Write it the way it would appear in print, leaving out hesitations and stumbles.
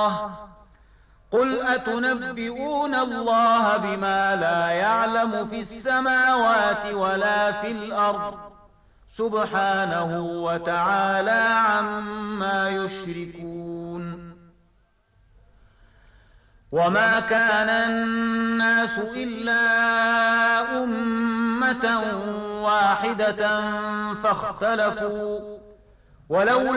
قل أتنبئون الله بما لا يعلم في السماوات ولا في الأرض سبحانه وتعالى عما يشركون وما كان الناس إلا أمة واحدة فاختلفوا ولولا